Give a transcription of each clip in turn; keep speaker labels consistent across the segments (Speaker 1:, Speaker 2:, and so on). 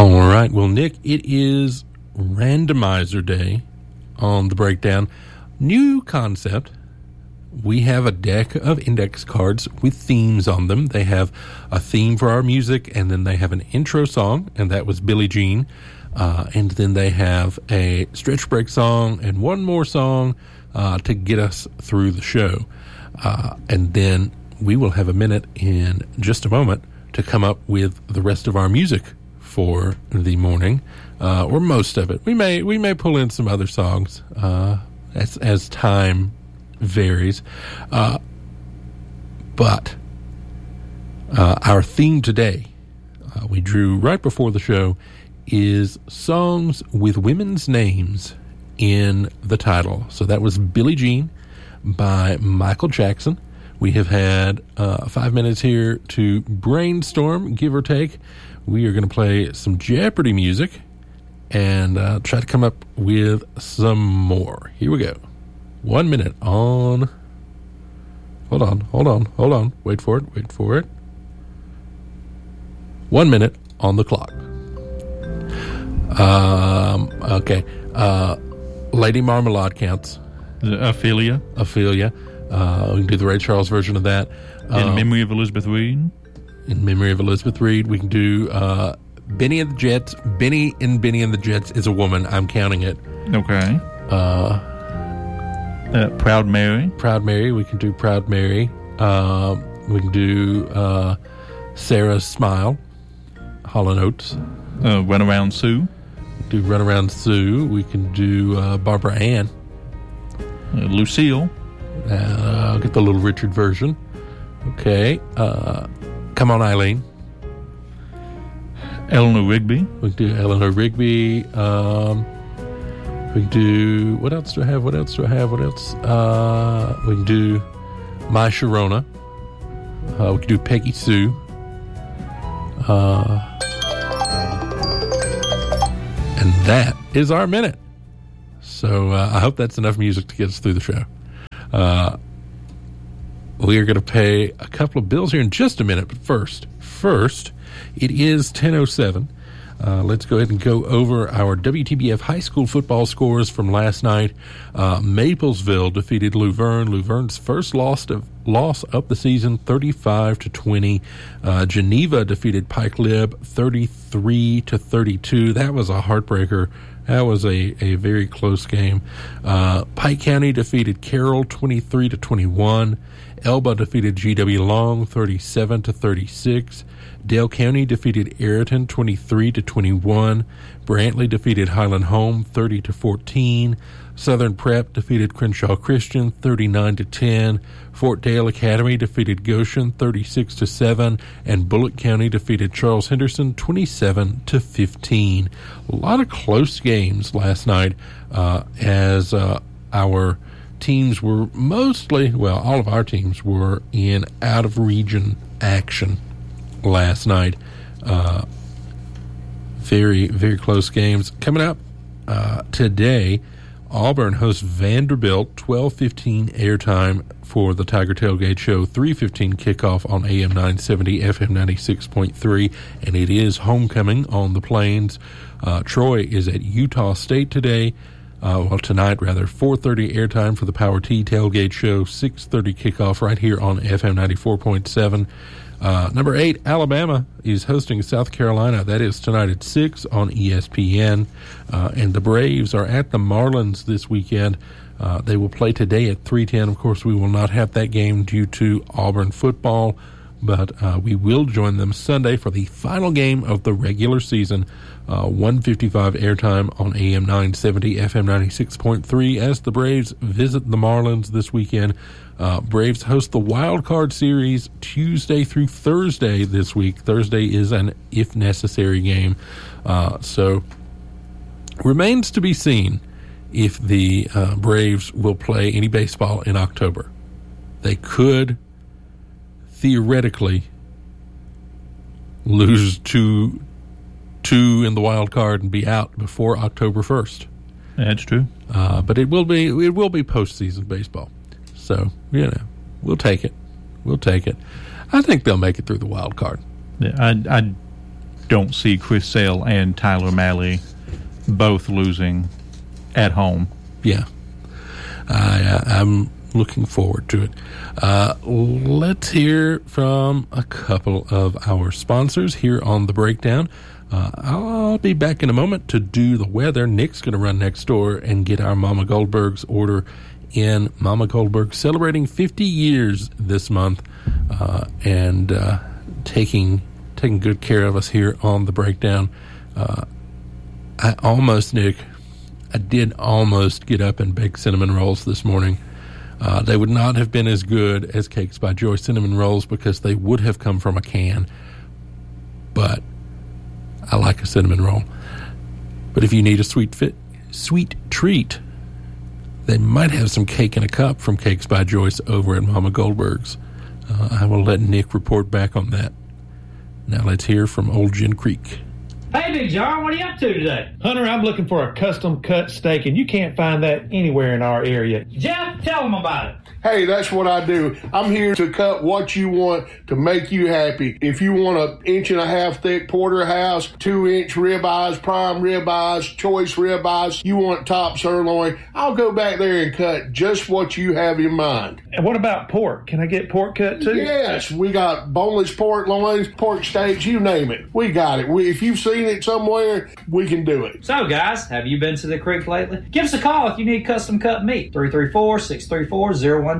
Speaker 1: All right. Well, Nick, it is randomizer day on the breakdown. New concept. We have a deck of index cards with themes on them. They have a theme for our music, and then they have an intro song, and that was Billie Jean. And then they have a stretch break song and one more song to get us through the show. And then we will have a minute in just a moment to come up with the rest of our music for the morning, or most of it. We may pull in some other songs as time varies, but our theme today, we drew right before the show, is songs with women's names in the title. So that was Billie Jean by Michael Jackson. We have had 5 minutes here to brainstorm, give or take. We are going to play some Jeopardy music and try to come up with some more. Here we go. 1 minute on... Hold on. Wait for it. 1 minute on the clock. Okay. Lady Marmalade counts.
Speaker 2: Ophelia.
Speaker 1: We can do the Ray Charles version of that.
Speaker 2: In memory of Elizabeth Reed.
Speaker 1: In memory of Elizabeth Reed. We can do Benny and the Jets. Benny and the Jets is a woman. I'm counting it.
Speaker 2: Okay. Proud Mary.
Speaker 1: We can do Proud Mary. We can do Sarah's Smile. Hall & Oates.
Speaker 2: Runaround Sue.
Speaker 1: Do Runaround Sue. We can do Barbara Ann.
Speaker 2: Lucille.
Speaker 1: I'll get the Little Richard version. Okay. Come On, Eileen.
Speaker 2: Eleanor Rigby.
Speaker 1: We can do Eleanor Rigby. We can do... What else do I have? We can do My Sharona. We can do Peggy Sue. And that is our minute. So I hope that's enough music to get us through the show. We are going to pay a couple of bills here in just a minute. But first, it is 10:07. Let's go ahead and go over our WTBF high school football scores from last night. Maplesville defeated Luverne. Luverne's first loss of the season, 35-20. Geneva defeated Pike Lib, 33-32. That was a heartbreaker. That was a very close game. Pike County defeated Carroll, 23-21. Elba defeated GW Long, 37-36. Dale County defeated Ayrton 23-21. Brantley defeated Highland Home 30-14. Southern Prep defeated Crenshaw Christian 39-10. Fort Dale Academy defeated Goshen 36-7, and Bullitt County defeated Charles Henderson 27-15. A lot of close games last night, as our teams were all of our teams were in out of region action last night. Very, very close games. Coming up today, Auburn hosts Vanderbilt, 12:15 airtime for the Tiger Tailgate Show, 3:15 kickoff on AM 970, FM 96.3, and it is homecoming on the Plains. Troy is at Utah State today. Tonight, 4:30 airtime for the Power T Tailgate Show, 6:30 kickoff right here on FM 94.7. Number 8, Alabama is hosting South Carolina. That is tonight at 6 on ESPN. And the Braves are at the Marlins this weekend. They will play today at 3:10. Of course, we will not have that game due to Auburn football, but we will join them Sunday for the final game of the regular season. 1:55 airtime on AM 970, FM 96.3 as the Braves visit the Marlins this weekend. Braves host the Wild Card Series Tuesday through Thursday this week. Thursday is an if necessary game. So remains to be seen if the Braves will play any baseball in October. They could theoretically lose two in the wild card and be out before October 1st.
Speaker 2: That's true.
Speaker 1: But it will be postseason baseball. So, we'll take it. I think they'll make it through the wild card.
Speaker 2: Yeah, don't see Chris Sale and Tyler Malley both losing at home.
Speaker 1: Yeah. I'm looking forward to it. Let's hear from a couple of our sponsors here on The Breakdown. I'll be back in a moment to do the weather. Nick's going to run next door and get our Mama Goldberg's order in. Mama Goldberg celebrating 50 years this month and taking good care of us here on The Breakdown. I did almost get up and bake cinnamon rolls this morning. They would not have been as good as Cakes by Joy cinnamon rolls because they would have come from a can. But I like a cinnamon roll. But if you need a sweet treat, they might have some cake in a cup from Cakes by Joyce over at Mama Goldberg's. I will let Nick report back on that. Now let's hear from Old Gin Creek.
Speaker 3: Hey, Big Jar, what are you up to today?
Speaker 4: Hunter, I'm looking for a custom cut steak, and you can't find that anywhere in our area.
Speaker 3: Jeff, tell them about it.
Speaker 5: Hey, that's what I do. I'm here to cut what you want to make you happy. If you want an 1.5 inch thick porterhouse, 2-inch ribeyes, prime ribeyes, choice ribeyes, you want top sirloin, I'll go back there and cut just what you have in mind.
Speaker 4: And what about pork? Can I get pork cut too?
Speaker 5: Yes, we got boneless pork loins, pork steaks, you name it. We got it. If you've seen it somewhere, we can do it.
Speaker 3: So, guys, have you been to the creek lately? Give us a call if you need custom cut meat. 334-634-0125.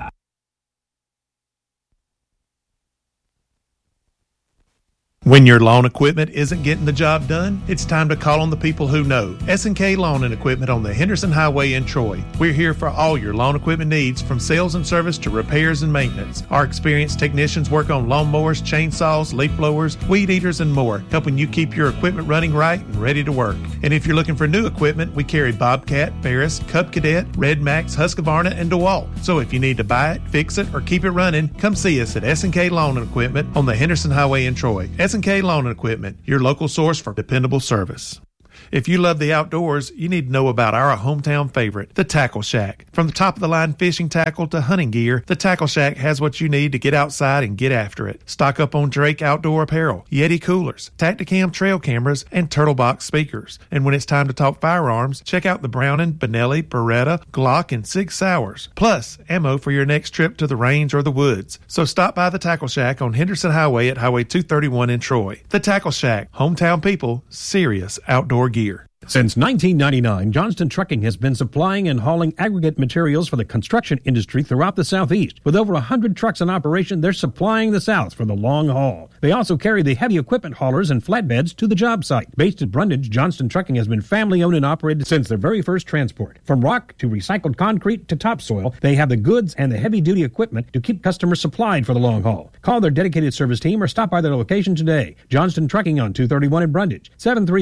Speaker 6: When your lawn equipment isn't getting the job done, it's time to call on the people who know. S&K Lawn and Equipment on the Henderson Highway in Troy. We're here for all your lawn equipment needs, from sales and service to repairs and maintenance. Our experienced technicians work on lawnmowers, chainsaws, leaf blowers, weed eaters, and more, helping you keep your equipment running right and ready to work. And if you're looking for new equipment, we carry Bobcat, Ferris, Cub Cadet, Red Max, Husqvarna, and DeWalt. So if you need to buy it, fix it, or keep it running, come see us at S&K Lawn and Equipment on the Henderson Highway in Troy. S&K Lawn and Equipment, your local source for dependable service. If you love the outdoors, you need to know about our hometown favorite, the Tackle Shack. From the top-of-the-line fishing tackle to hunting gear, the Tackle Shack has what you need to get outside and get after it. Stock up on Drake outdoor apparel, Yeti coolers, Tacticam trail cameras, and Turtle Box speakers. And when it's time to talk firearms, check out the Browning, Benelli, Beretta, Glock, and Sig Sauers. Plus, ammo for your next trip to the range or the woods. So stop by the Tackle Shack on Henderson Highway at Highway 231 in Troy. The Tackle Shack, hometown people, serious outdoor gear.
Speaker 7: Since 1999, Johnston Trucking has been supplying and hauling aggregate materials for the construction industry throughout the Southeast. With over 100 trucks in operation, they're supplying the South for the long haul. They also carry the heavy equipment haulers and flatbeds to the job site. Based at Brundage, Johnston Trucking has been family-owned and operated since their very first transport. From rock to recycled concrete to topsoil, they have the goods and the heavy-duty equipment to keep customers supplied for the long haul. Call their dedicated service team or stop by their location today. Johnston Trucking on 231 in Brundage,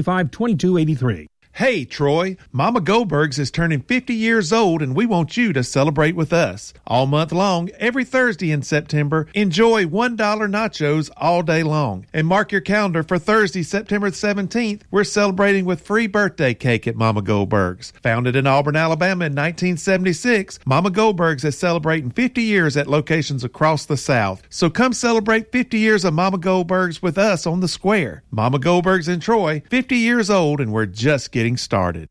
Speaker 7: 735-2283.
Speaker 6: Hey, Troy, Mama Goldberg's is turning 50 years old, and we want you to celebrate with us. All month long, every Thursday in September, enjoy $1 nachos all day long. And mark your calendar for Thursday, September 17th, we're celebrating with free birthday cake at Mama Goldberg's. Founded in Auburn, Alabama in 1976, Mama Goldberg's is celebrating 50 years at locations across the South. So come celebrate 50 years of Mama Goldberg's with us on the square. Mama Goldberg's in Troy, 50 years old, and we're just getting started.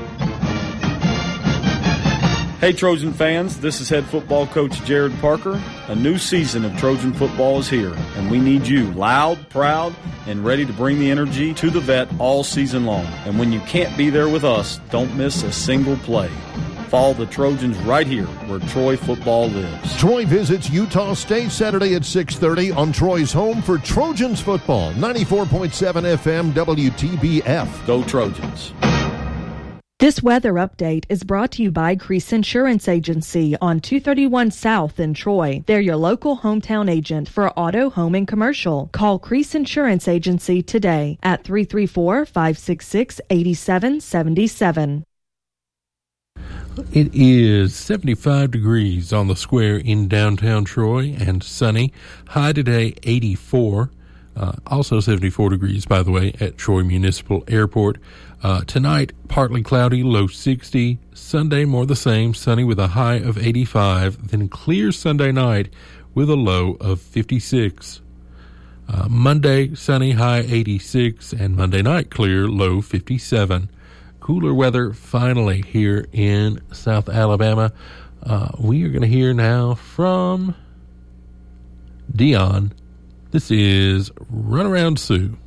Speaker 8: Hey Trojan fans, this is head football coach Jared Parker. A new season of Trojan football is here, and we need you loud, proud, and ready to bring the energy to the vet all season long. And when you can't be there with us, don't miss a single play. Follow the Trojans right here where Troy football lives.
Speaker 9: Troy visits Utah State Saturday at 6:30 on Troy's home for Trojans football. 94.7 FM WTBF.
Speaker 8: Go Trojans.
Speaker 10: This weather update is brought to you by Crease Insurance Agency on 231 South in Troy. They're your local hometown agent for auto, home, and commercial. Call Crease Insurance Agency today at 334-566-8777.
Speaker 1: It is 75 degrees on the square in downtown Troy and sunny. High today, 84. Also 74 degrees, by the way, at Troy Municipal Airport. Tonight, partly cloudy, low 60. Sunday, more the same, sunny with a high of 85. Then clear Sunday night with a low of 56. Monday, sunny, high 86, and Monday night, clear, low 57. Cooler weather finally here in South Alabama. We are going to hear now from Dion. This is Run Around Sue.